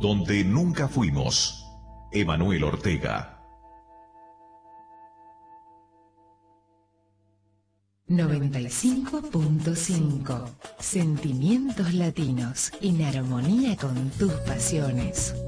donde nunca fuimos. Emanuel Ortega. 95.5. Sentimientos latinos en armonía con tus pasiones.